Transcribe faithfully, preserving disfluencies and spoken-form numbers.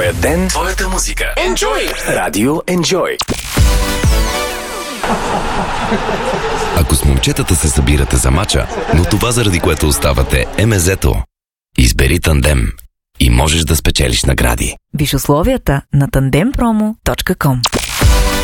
Твоят ден, твоята музика. Enjoy! Радио Enjoy. Ако с момчетата се събирате за мача, но това заради което оставате е мезето, избери Тандем и можеш да спечелиш награди. Виж условията на тандем промо точка ком.